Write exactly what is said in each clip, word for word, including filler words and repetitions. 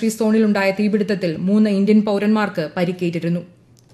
Industry സോണിലുണ്ടായ തീപിടുത്തത്തിൽ മൂന്ന് Indian പൌരന്മാർക്ക് പരിക്കേറ്റിരുന്നു.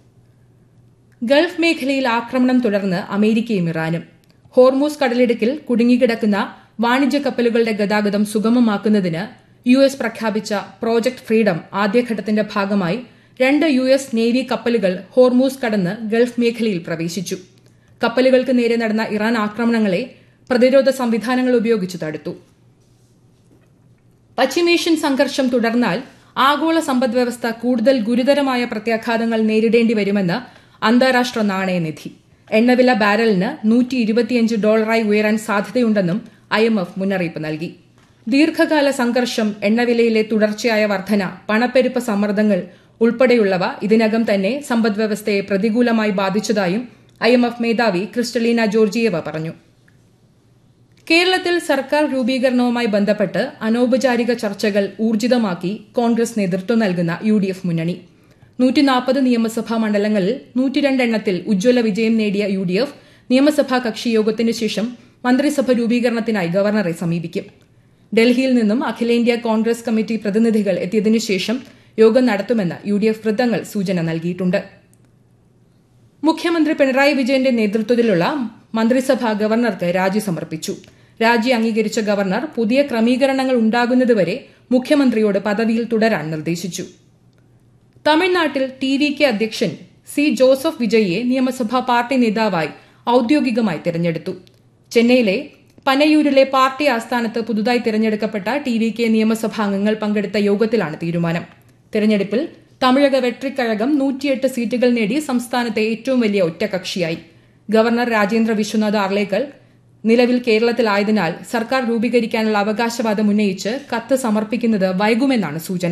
ഗൾഫ് മേഖലയിൽ ആക്രമണം തുടർന്ന് അമേരിക്കയും ഇറാനും. ഹോർമൂസ് കടലിടുക്കിൽ കുടുങ്ങിക്കിടക്കുന്ന വാണിജ്യ കപ്പലുകളുടെ ഗതാഗതം സുഗമമാക്കുന്നതിന് യു എസ് പ്രഖ്യാപിച്ച പ്രോജക്ട് ഫ്രീഡം ആദ്യഘട്ടത്തിന്റെ ഭാഗമായി രണ്ട് യു എസ് നേവി കപ്പലുകൾ ഹോർമൂസ് കടന്ന് ഗൾഫ് മേഖലയിൽ പ്രവേശിച്ചു. കപ്പലുകൾക്ക് നേരെ നടന്ന ഇറാൻ ആക്രമണങ്ങളെ പ്രതിരോധ സംവിധാനങ്ങൾ ഉപയോഗിച്ച് തടുത്തു. പശ്ചിമേഷ്യൻ സംഘർഷം തുടർന്നാൽ ആഗോള സമ്പദ്വ്യവസ്ഥ കൂടുതൽ ഗുരുതരമായ പ്രത്യാഘാതങ്ങൾ നേരിടേണ്ടി വരുമെന്ന് അന്താരാഷ്ട്ര നാണയനിധി. എണ്ണവില ബാരലിന് നൂറ്റി ഇരുപത്തിയഞ്ച് ഡോളറായി ഉയരാൻ സാധ്യതയുണ്ടെന്നും ഐ എം എഫ് മുന്നറിയിപ്പ് നൽകി. ദീർഘകാല സംഘർഷം, എണ്ണവിലയിലെ തുടർച്ചയായ വർധന, പണപ്പെരുപ്പ സമ്മർദ്ദങ്ങൾ ഉൾപ്പെടെയുള്ളവ ഇതിനകം തന്നെ സമ്പദ്വ്യവസ്ഥയെ പ്രതികൂലമായി ബാധിച്ചതായും ഐ എം എഫ് മേധാവി ക്രിസ്റ്റലീന ജോർജിയേവ പറഞ്ഞു. കേരളത്തിൽ സർക്കാർ രൂപീകരണവുമായി ബന്ധപ്പെട്ട് അനൌപചാരിക ചർച്ചകൾ ഊർജിതമാക്കി കോൺഗ്രസ് നേതൃത്വം നൽകുന്ന യു ഡി എഫ് മുന്നണി. നൂറ്റിനാൽപ്പത് നിയമസഭാ മണ്ഡലങ്ങളിൽ നൂറ്റിരണ്ട് എണ്ണത്തിൽ ഉജ്ജ്വല വിജയം നേടിയ യു ഡി എഫ് നിയമസഭാ കക്ഷി യോഗത്തിന് ശേഷം മന്ത്രിസഭ രൂപീകരണത്തിനായി ഗവർണറെ സമീപിക്കും. ഡൽഹിയിൽ നിന്നും അഖിലേന്ത്യാ കോൺഗ്രസ് കമ്മിറ്റി പ്രതിനിധികൾ എത്തിയതിനു ശേഷം യോഗം നടത്തുമെന്ന് യു ഡി എഫ് വൃത്തങ്ങൾ സൂചന നൽകിയിട്ടുണ്ട്. മുഖ്യമന്ത്രി പിണറായി വിജയന്റെ നേതൃത്വത്തിലുള്ള മന്ത്രിസഭ ഗവർണർക്ക് രാജി സമർപ്പിച്ചു. രാജി അംഗീകരിച്ച ഗവർണർ പുതിയ ക്രമീകരണങ്ങൾ ഉണ്ടാകുന്നതുവരെ മുഖ്യമന്ത്രിയോട് പദവിയിൽ തുടരാൻ നിർദ്ദേശിച്ചു. തമിഴ്നാട്ടിൽ ടി വി കെ അധ്യക്ഷൻ സി ജോസഫ് വിജയിയെ നിയമസഭാ പാർട്ടി നേതാവായി ഔദ്യോഗികമായി തെരഞ്ഞെടുത്തു. ചെന്നൈയിലെ പനയൂരിലെ പാർട്ടി ആസ്ഥാനത്ത് പുതുതായി തെരഞ്ഞെടുക്കപ്പെട്ട ടി വി കെ നിയമസഭാംഗങ്ങൾ പങ്കെടുത്ത യോഗത്തിലാണ് തീരുമാനം. തെരഞ്ഞെടുപ്പിൽ തമിഴക വെട്രിക്കഴകം നൂറ്റിയെട്ട് സീറ്റുകൾ നേടി സംസ്ഥാനത്തെ ഏറ്റവും വലിയ ഒറ്റകക്ഷിയായി. ഗവർണർ രാജേന്ദ്ര വിശ്വനാഥ് ആർലേക്കർ നിലവിൽ കേരളത്തിലായതിനാൽ സർക്കാർ രൂപീകരിക്കാനുള്ള അവകാശവാദം ഉന്നയിച്ച് കത്ത് സമർപ്പിക്കുന്നത് വൈകുമെന്നാണ് സൂചന.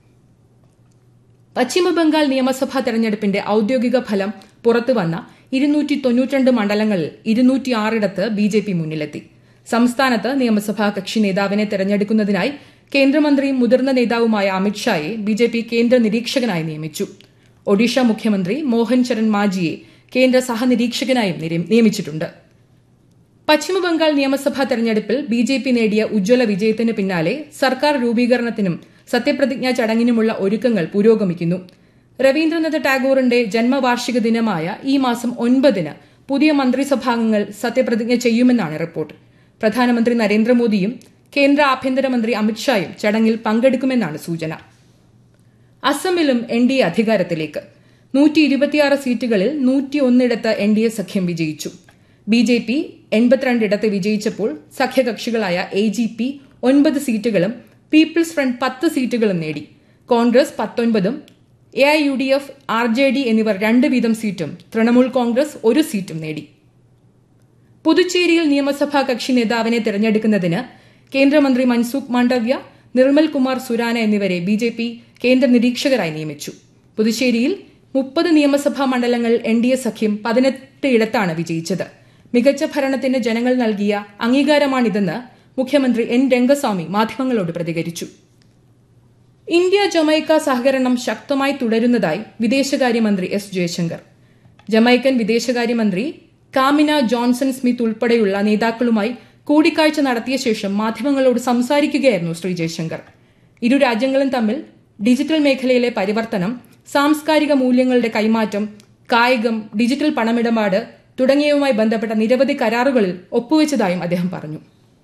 പശ്ചിമബംഗാൾ നിയമസഭാ തെരഞ്ഞെടുപ്പിന്റെ ഔദ്യോഗിക ഫലം പുറത്തുവന്ന ഇരുന്നൂറ്റി തൊണ്ണൂറ്റിരണ്ട് മണ്ഡലങ്ങളിൽ ഇരുന്നൂറ്റിയാറിടത്ത് ബി ജെ പി മുന്നിലെത്തി. സംസ്ഥാനത്ത് നിയമസഭാ കക്ഷി നേതാവിനെ തെരഞ്ഞെടുക്കുന്നതിനായി കേന്ദ്രമന്ത്രിയും മുതിർന്ന നേതാവുമായ അമിത്ഷായെ ബി ജെ പി കേന്ദ്ര നിരീക്ഷകനായി നിയമിച്ചു. ഒഡീഷ മുഖ്യമന്ത്രി മോഹൻ ചരൺ മാജിയെ കേന്ദ്ര സഹനിരീക്ഷകനായും നിയമിച്ചിട്ടുണ്ട്. പശ്ചിമബംഗാൾ നിയമസഭാ തെരഞ്ഞെടുപ്പിൽ ബി ജെ പി നേടിയ ഉജ്ജ്വല വിജയത്തിന് പിന്നാലെ സർക്കാർ രൂപീകരണത്തിനും സത്യപ്രതിജ്ഞാ ചടങ്ങിനുമുള്ള ഒരുക്കങ്ങൾ പുരോഗമിക്കുന്നു. രവീന്ദ്രനാഥ ടാഗോറിന്റെ ജന്മവാർഷിക ദിനമായ ഈ മാസം ഒൻപതിന് പുതിയ മന്ത്രിസഭാംഗങ്ങൾ സത്യപ്രതിജ്ഞ ചെയ്യുമെന്നാണ് റിപ്പോർട്ട്. പ്രധാനമന്ത്രി നരേന്ദ്രമോദിയും കേന്ദ്ര ആഭ്യന്തരമന്ത്രി അമിത്ഷായും ചടങ്ങിൽ പങ്കെടുക്കുമെന്നാണ് സൂചന. അസമിലും എൻ ഡി എ അധികാരത്തിലേക്ക്. നൂറ്റി ഇരുപത്തിയാറ് സീറ്റുകളിൽ നൂറ്റിയൊന്നിടത്ത് എൻ ഡി എ സഖ്യം വിജയിച്ചു. B J P എൺപത്തിരണ്ടിടത്ത് വിജയിച്ചപ്പോൾ സഖ്യകക്ഷികളായ A G P ഒൻപത് സീറ്റുകളും പീപ്പിൾസ് ഫ്രണ്ട് പത്ത് സീറ്റുകളും നേടി. Congress പത്തൊൻപതും A I U D F, R J D എന്നിവർ രണ്ട് വീതം സീറ്റും തൃണമൂൽ കോൺഗ്രസ് ഒരു സീറ്റും നേടി. പുതുച്ചേരിയിൽ നിയമസഭാ കക്ഷി നേതാവിനെ തെരഞ്ഞെടുക്കുന്നതിന് കേന്ദ്രമന്ത്രി മൻസുഖ് മാണ്ഡവ്യ, നിർമ്മൽ കുമാർ സുരാന എന്നിവരെ ബി ജെ പി കേന്ദ്ര നിരീക്ഷകരായി നിയമിച്ചു. പുതുച്ചേരിയിൽ മുപ്പത് നിയമസഭാ മണ്ഡലങ്ങളിൽ എൻ ഡി എ സഖ്യം പതിനെട്ട് ഇടത്താണ് വിജയിച്ചത്. മികച്ച ഭരണത്തിന് ജനങ്ങൾ നൽകിയ അംഗീകാരമാണിതെന്ന് മുഖ്യമന്ത്രി എൻ രംഗസ്വാമി മാധ്യമങ്ങളോട് പ്രതികരിച്ചു. ഇന്ത്യ ജമൈക്ക സഹകരണം ശക്തമായി തുടരുന്നതായി വിദേശകാര്യമന്ത്രി എസ് ജയശങ്കർ. ജമൈക്കൻ വിദേശകാര്യമന്ത്രി കാമിന ജോൺസൺ സ്മിത്ത് ഉൾപ്പെടെയുള്ള നേതാക്കളുമായി കൂടിക്കാഴ്ച നടത്തിയ ശേഷം മാധ്യമങ്ങളോട് സംസാരിക്കുകയായിരുന്നു ശ്രീ ജയശങ്കർ. ഇരു രാജ്യങ്ങളും തമ്മിൽ ഡിജിറ്റൽ മേഖലയിലെ പരിവർത്തനം, സാംസ്കാരിക മൂല്യങ്ങളുടെ കൈമാറ്റം, കായികം, ഡിജിറ്റൽ പണമിടപാട് തുടങ്ങിയവയുമായി ബന്ധപ്പെട്ട നിരവധി കരാറുകളിൽ ഒപ്പുവെച്ചതായും അദ്ദേഹം പറഞ്ഞു.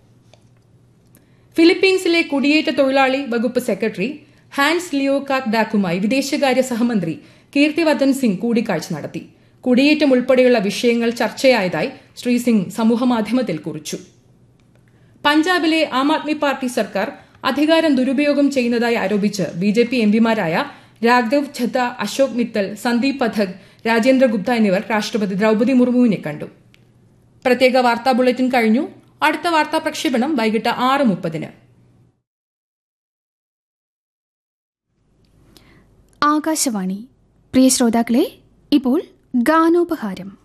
ഫിലിപ്പീൻസിലെ കുടിയേറ്റ തൊഴിലാളി വകുപ്പ് സെക്രട്ടറി ഹാൻസ് ലിയോ കാക് ഡാക്കുമായി വിദേശകാര്യ സഹമന്ത്രി കീർത്തിവർദ്ധൻ സിംഗ് കൂടിക്കാഴ്ച നടത്തി. കുടിയേറ്റം ഉൾപ്പെടെയുള്ള വിഷയങ്ങൾ ചർച്ചയായതായി ശ്രീ സിംഗ് സമൂഹമാധ്യമത്തിൽ കുറിച്ചു. പഞ്ചാബിലെ ആം ആദ്മി പാർട്ടി സർക്കാർ അധികാരം ദുരുപയോഗം ചെയ്യുന്നതായി ആരോപിച്ച് B J P എംപിമാരായ Raghav Chadha, Ashok Mittal, Sandeep Pathak, Rajendra Gupta എന്നിവർ രാഷ്ട്രപതി ദ്രൌപദി മുർമുവിനെ കണ്ടു. പ്രത്യേക വാർത്താ ബുള്ളറ്റിൻ കഴിഞ്ഞു. അടുത്ത വാർത്താ പ്രക്ഷേപണം വൈകിട്ട് ആറ് മുപ്പതിന്. ആകാശവാണി. പ്രിയ ശ്രോതാക്കളെ, ഇപ്പോൾ ഗാനോപഹാരം.